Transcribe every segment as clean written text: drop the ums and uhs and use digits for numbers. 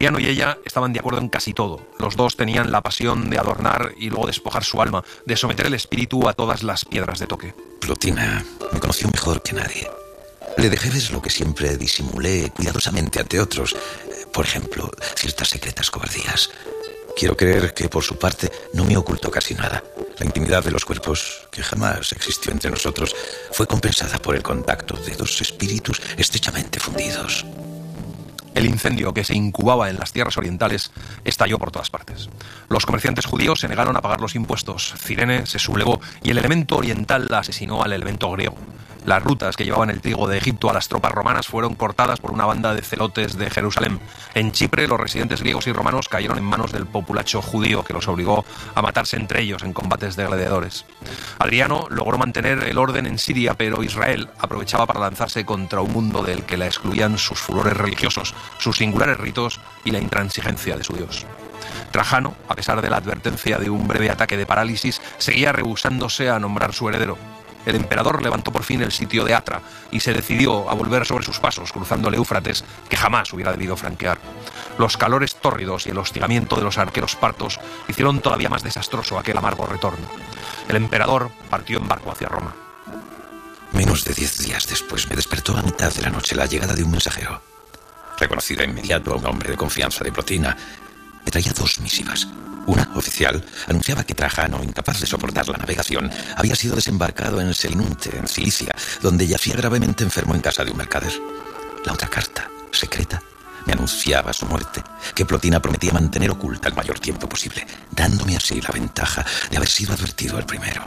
Adriano y ella estaban de acuerdo en casi todo. Los dos tenían la pasión de adornar y luego despojar su alma, de someter el espíritu a todas las piedras de toque. Plotina me conoció mejor que nadie. Le dejé ver lo que siempre disimulé cuidadosamente ante otros. Por ejemplo, ciertas secretas cobardías. Quiero creer que por su parte no me ocultó casi nada. La intimidad de los cuerpos, que jamás existió entre nosotros, fue compensada por el contacto de dos espíritus estrechamente fundidos. El incendio que se incubaba en las tierras orientales estalló por todas partes. Los comerciantes judíos se negaron a pagar los impuestos, Cirene se sublevó y el elemento oriental asesinó al elemento griego. Las rutas que llevaban el trigo de Egipto a las tropas romanas fueron cortadas por una banda de celotes de Jerusalén. En Chipre, los residentes griegos y romanos cayeron en manos del populacho judío, que los obligó a matarse entre ellos en combates de gladiadores. Adriano logró mantener el orden en Siria, pero Israel aprovechaba para lanzarse contra un mundo del que la excluían sus furores religiosos, sus singulares ritos y la intransigencia de su Dios. Trajano, a pesar de la advertencia de un breve ataque de parálisis, seguía rehusándose a nombrar su heredero. El emperador levantó por fin el sitio de Atra y se decidió a volver sobre sus pasos, cruzando el Éufrates, que jamás hubiera debido franquear. Los calores tórridos y el hostigamiento de los arqueros partos hicieron todavía más desastroso aquel amargo retorno. El emperador partió en barco hacia Roma. Menos de 10 días después me despertó a mitad de la noche la llegada de un mensajero. Reconocí de inmediato a un hombre de confianza de Plotina. Me traía 2 misivas. Una, oficial, anunciaba que Trajano, incapaz de soportar la navegación, había sido desembarcado en Selinunte, en Cilicia, donde yacía gravemente enfermo en casa de un mercader. La otra carta, secreta, me anunciaba su muerte, que Plotina prometía mantener oculta el mayor tiempo posible, dándome así la ventaja de haber sido advertido el primero.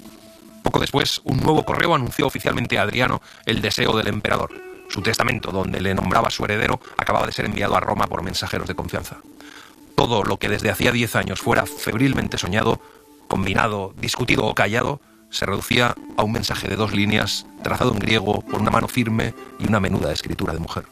Poco después, un nuevo correo anunció oficialmente a Adriano el deseo del emperador. Su testamento, donde le nombraba su heredero, acababa de ser enviado a Roma por mensajeros de confianza. Todo lo que desde hacía 10 años fuera febrilmente soñado, combinado, discutido o callado, se reducía a un mensaje de 2 líneas, trazado en griego por una mano firme y una menuda escritura de mujer.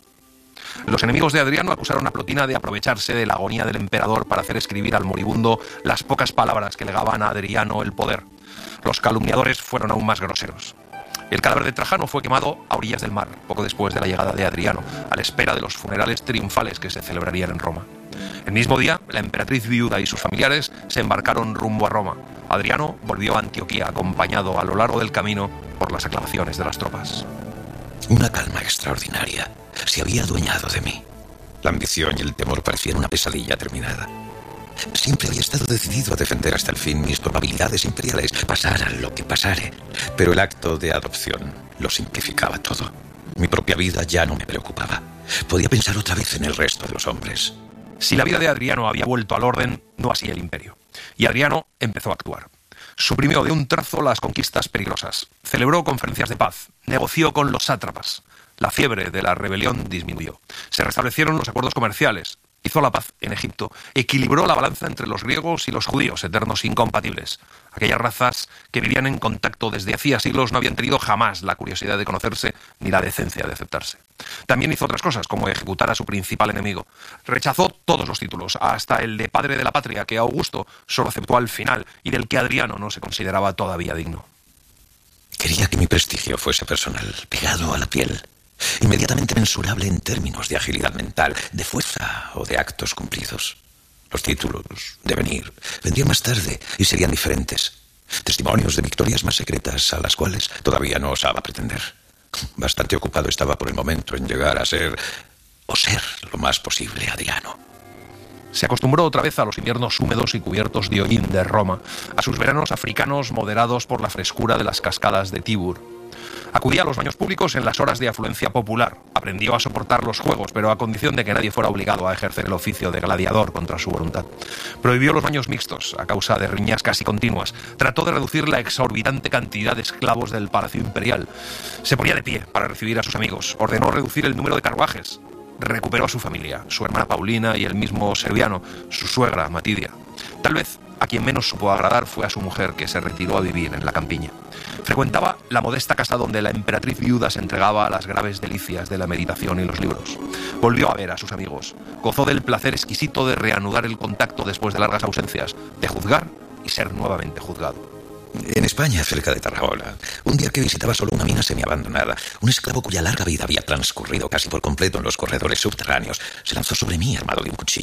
Los enemigos de Adriano acusaron a Plotina de aprovecharse de la agonía del emperador para hacer escribir al moribundo las pocas palabras que legaban a Adriano el poder. Los calumniadores fueron aún más groseros. El cadáver de Trajano fue quemado a orillas del mar, poco después de la llegada de Adriano, a la espera de los funerales triunfales que se celebrarían en Roma. El mismo día, la emperatriz viuda y sus familiares se embarcaron rumbo a Roma. Adriano volvió a Antioquía, acompañado a lo largo del camino por las aclamaciones de las tropas. Una calma extraordinaria se había adueñado de mí. La ambición y el temor parecían una pesadilla terminada. Siempre había estado decidido a defender hasta el fin mis probabilidades imperiales, pasara lo que pasare. Pero el acto de adopción lo simplificaba todo. Mi propia vida ya no me preocupaba. Podía pensar otra vez en el resto de los hombres. Si la vida de Adriano había vuelto al orden, no así el imperio. Y Adriano empezó a actuar. Suprimió de un trazo las conquistas peligrosas. Celebró conferencias de paz. Negoció con los sátrapas. La fiebre de la rebelión disminuyó. Se restablecieron los acuerdos comerciales. Hizo la paz en Egipto. Equilibró la balanza entre los griegos y los judíos, eternos incompatibles. Aquellas razas que vivían en contacto desde hacía siglos no habían tenido jamás la curiosidad de conocerse ni la decencia de aceptarse. También hizo otras cosas, como ejecutar a su principal enemigo. Rechazó todos los títulos, hasta el de padre de la patria, que Augusto solo aceptó al final y del que Adriano no se consideraba todavía digno. Quería que mi prestigio fuese personal, pegado a la piel. Inmediatamente mensurable en términos de agilidad mental, de fuerza o de actos cumplidos. Los títulos, devenir, vendrían más tarde y serían diferentes. Testimonios de victorias más secretas a las cuales todavía no osaba pretender. Bastante ocupado estaba por el momento en llegar a ser, o ser lo más posible, Adriano. Se acostumbró otra vez a los inviernos húmedos y cubiertos de hollín de Roma, a sus veranos africanos moderados por la frescura de las cascadas de Tibur. Acudía a los baños públicos en las horas de afluencia popular. Aprendió a soportar los juegos, pero a condición de que nadie fuera obligado a ejercer el oficio de gladiador contra su voluntad. Prohibió los baños mixtos, a causa de riñas casi continuas. Trató de reducir la exorbitante cantidad de esclavos del palacio imperial. Se ponía de pie para recibir a sus amigos. Ordenó reducir el número de carruajes. Recuperó a su familia, su hermana Paulina y el mismo Serviano, su suegra Matidia. Tal vez a quien menos supo agradar fue a su mujer, que se retiró a vivir en la campiña. Frecuentaba la modesta casa donde la emperatriz viuda se entregaba a las graves delicias de la meditación y los libros. Volvió a ver a sus amigos. Gozó del placer exquisito de reanudar el contacto después de largas ausencias, de juzgar y ser nuevamente juzgado. En España, cerca de Tarragona, un día que visitaba solo una mina semiabandonada, un esclavo cuya larga vida había transcurrido casi por completo en los corredores subterráneos se lanzó sobre mí armado de un cuchillo.